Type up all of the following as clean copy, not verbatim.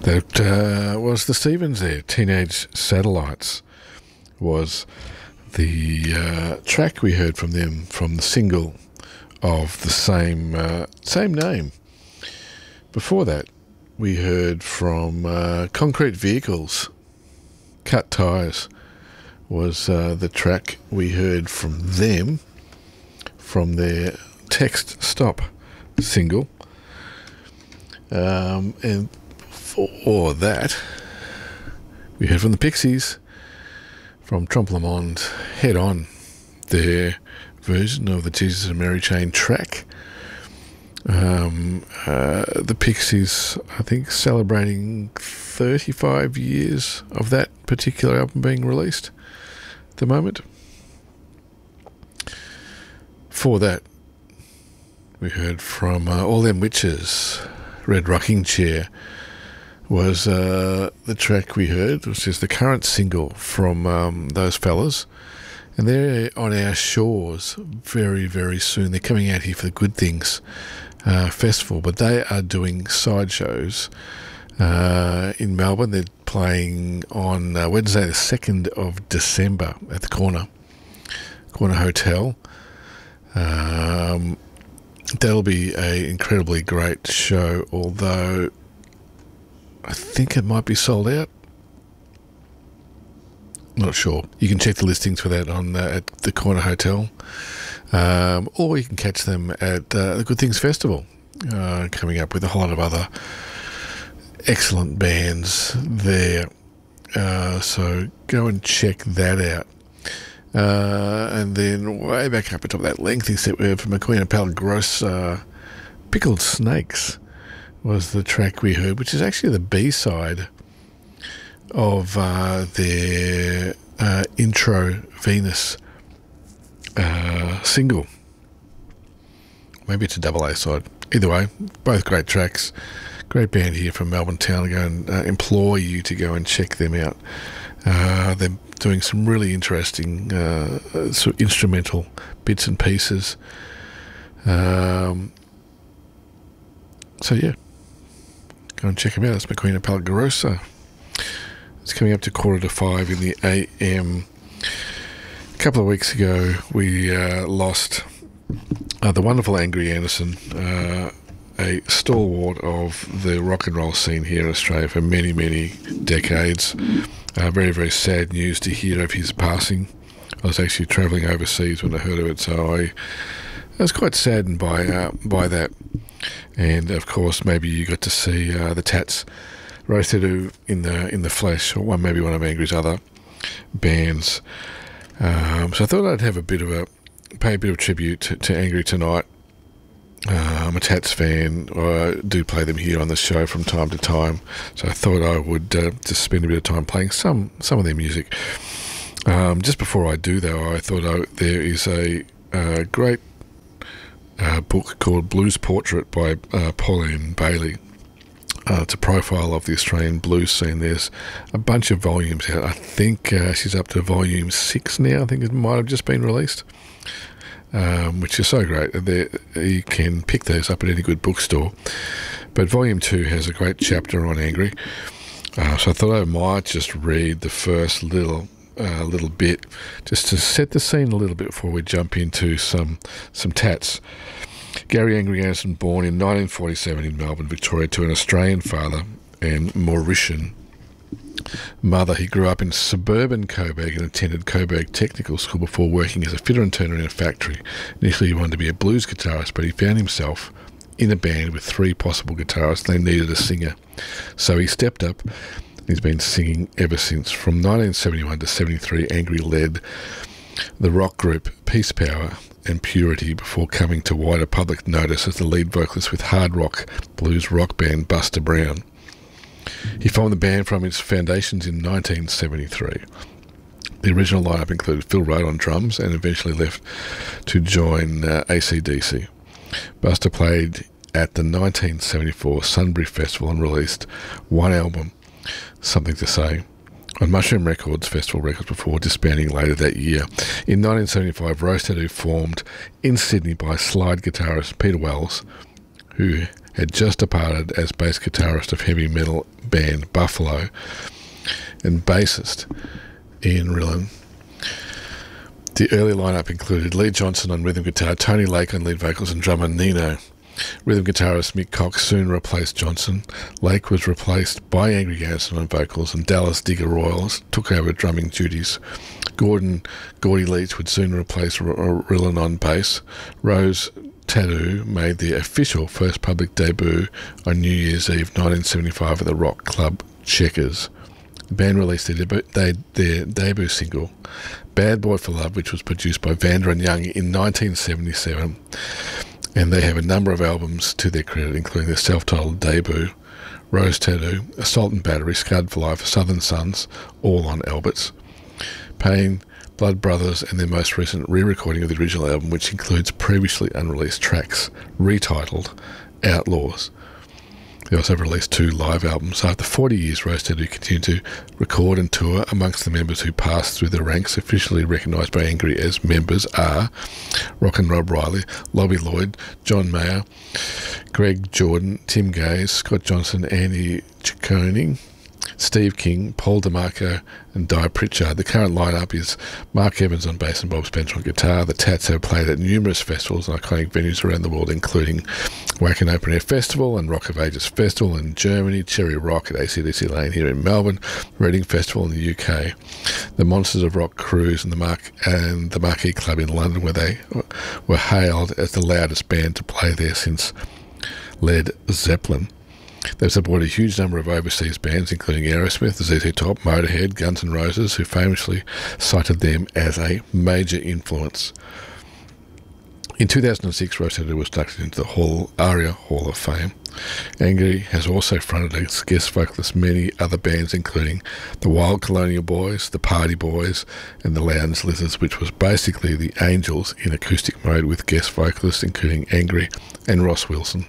That was the Stevens there. Teenage Satellites was the track we heard from them from the single of the same name. Before that, we heard from Concrete Vehicles. Cut Tires was the track we heard from them from their Text Stop single. And for that, we heard from the Pixies, from Trompe Le Monde, Head On, their version of the Jesus and Mary Chain track. The Pixies, I think, celebrating 35 years of that particular album being released at the moment. For that, we heard from All Them Witches. Red Rocking Chair was the track we heard, which is the current single from those fellas. And they're on our shores very, very soon. They're coming out here for the Good Things Festival, but they are doing sideshows in Melbourne. They're playing on Wednesday the 2nd of December at the Corner Hotel. That'll be an incredibly great show, although I think it might be sold out. Not sure. You can check the listings for that on at the Corner Hotel, or you can catch them at the Good Things Festival, coming up with a whole lot of other excellent bands there. So go and check that out. And then way back up atop that lengthy set we heard from McQueen and Palgrossa, Pickled Snakes was the track we heard, which is actually the B-side of their Intro Venus single. Maybe it's a double A side. Either way, both great tracks. Great band here from Melbourne town. I go and implore you to go and check them out. They're doing some really interesting sort of instrumental bits and pieces. So yeah, go and check them out. It's McQueen and Palgrossa. It's coming up to 4:45 in the AM. A couple of weeks ago, we lost the wonderful Angry Anderson, a stalwart of the rock and roll scene here in Australia for many, many decades. Very, very sad news to hear of his passing. I was actually travelling overseas when I heard of it, so I was quite saddened by that. And of course, maybe you got to see the Tats roasted in the flesh, or maybe one of Angry's other bands. So I thought I'd have pay a bit of tribute to Angry tonight. I'm a Tats fan. I do play them here on the show from time to time, so I thought I would just spend a bit of time playing some of their music. Just before I do, though, I thought there is a great book called Blues Portrait by Pauline Bailey. It's a profile of the Australian blues scene. There's a bunch of volumes out. I think she's up to volume 6 now. I think it might have just been released. Which is so great. You can pick those up at any good bookstore. But Volume 2 has a great chapter on Angry. So I thought I might just read the first little bit, just to set the scene a little bit before we jump into some Tats. Gary Angry Anderson, born in 1947 in Melbourne, Victoria, to an Australian father and Mauritian mother. He grew up in suburban Coburg and attended Coburg Technical School before working as a fitter and turner in a factory. Initially he wanted to be a blues guitarist, but he found himself in a band with 3 possible guitarists. They needed a singer, so he stepped up. He's been singing ever since. From 1971 to 73, Angry led the rock group Peace Power and Purity before coming to wider public notice as the lead vocalist with hard rock blues rock band Buster Brown. He formed the band from its foundations in 1973. The original lineup included Phil Rudd on drums and eventually left to join AC/DC. Buster played at the 1974 Sunbury Festival and released one album, Something to Say, on Mushroom Records, Festival Records, before disbanding later that year. In 1975, Roast Tattoo formed in Sydney by slide guitarist Peter Wells, who had just departed as bass guitarist of heavy metal band Buffalo and bassist Ian Rillan. The early lineup included Lee Johnson on rhythm guitar, Tony Lake on lead vocals, and drummer Nino. Rhythm guitarist Mick Cox soon replaced Johnson. Lake was replaced by Angry Garrison on vocals, and Dallas Digger Royals took over drumming duties. Gordy Leach would soon replace Rillan on bass. Rose Tattoo made their official first public debut on New Year's Eve 1975 at the rock club Checkers. The band released their debut single, Bad Boy for Love, which was produced by Vander and Young in 1977. And they have a number of albums to their credit, including their self-titled debut, Rose Tattoo, Assault and Battery, Scarred for Life, Southern Sons, all on Alberts, Pain, Blood Brothers, and their most recent re-recording of the original album, which includes previously unreleased tracks, retitled Outlaws. They also released 2 live albums. After 40 years, Rose Tattoo continued to record and tour. Amongst the members who passed through the ranks, officially recognised by Angry as members, are Rockin' Rob Riley, Lobby Lloyd, John Mayer, Greg Jordan, Tim Gaze, Scott Johnson, Andy Ciccone, Steve King, Paul DeMarco, and Di Pritchard. The current lineup is Mark Evans on bass and Bob Spencer on guitar. The Tats have played at numerous festivals and iconic venues around the world, including Wacken Open Air Festival and Rock of Ages Festival in Germany, Cherry Rock at AC/DC Lane here in Melbourne, Reading Festival in the UK, the Monsters of Rock Cruise and the Marquee Club in London, where they were hailed as the loudest band to play there since Led Zeppelin. They've supported a huge number of overseas bands, including Aerosmith, ZZ Top, Motorhead, Guns N' Roses, who famously cited them as a major influence. In 2006, Rose Tattoo was inducted into the ARIA Hall of Fame. Angry has also fronted as guest vocalist many other bands, including the Wild Colonial Boys, the Party Boys, and the Lounge Lizards, which was basically the Angels in acoustic mode with guest vocalists including Angry and Ross Wilson.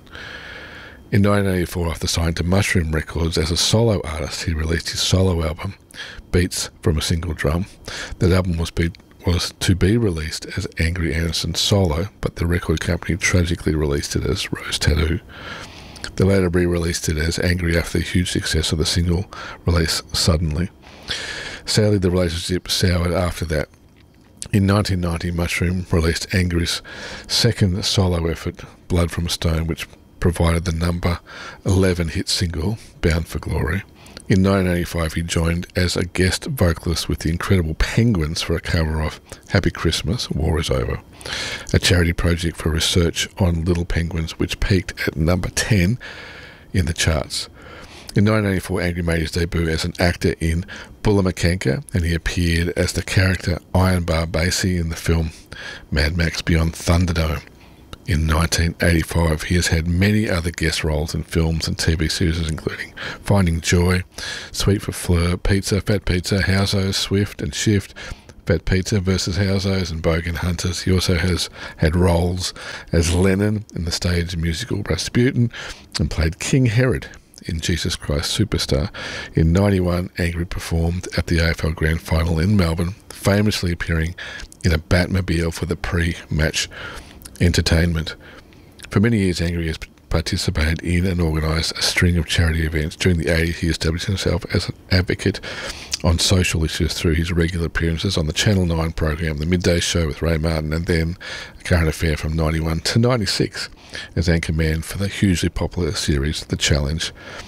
In 1984, after signing to Mushroom Records as a solo artist, he released his solo album, Beats from a Single Drum. That album was to be released as Angry Anderson Solo, but the record company tragically released it as Rose Tattoo. They later re-released it as Angry after the huge success of the single release Suddenly. Sadly, the relationship soured after that. In 1990, Mushroom released Angry's second solo effort, Blood from a Stone, which provided the number 11 hit single, Bound for Glory. In 1985, he joined as a guest vocalist with the Incredible Penguins for a cover of Happy Christmas, War is Over, a charity project for research on little penguins, which peaked at number 10 in the charts. In 1994, Angry made his debut as an actor in Bullamakanka, and he appeared as the character Iron Bar Basie in the film Mad Max Beyond Thunderdome. In 1985, he has had many other guest roles in films and TV series, including Finding Joy, Sweet for Fleur, Pizza, Fat Pizza, Houseos, Swift and Shift, Fat Pizza vs. Houseos, and Bogan Hunters. He also has had roles as Lennon in the stage musical Rasputin and played King Herod in Jesus Christ Superstar. In 1991, Angry performed at the AFL Grand Final in Melbourne, famously appearing in a Batmobile for the pre-match entertainment. For many years, Angry has participated in and organised a string of charity events. During the 80s, he established himself as an advocate on social issues through his regular appearances on the Channel 9 program, The Midday Show with Ray Martin, and then A Current Affair from 91 to 96 as anchorman for the hugely popular series The Challenge.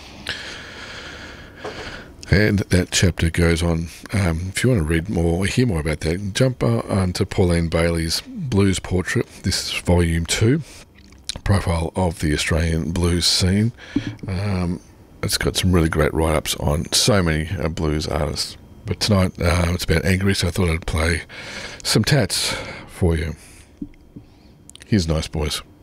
And that chapter goes on. If you want to read more or hear more about that, jump onto Pauline Bailey's Blues Portrait. This is Volume 2, Profile of the Australian Blues Scene. It's got some really great write-ups on so many blues artists. But tonight it's about Angry, so I thought I'd play some Tats for you. Here's Nice Boys.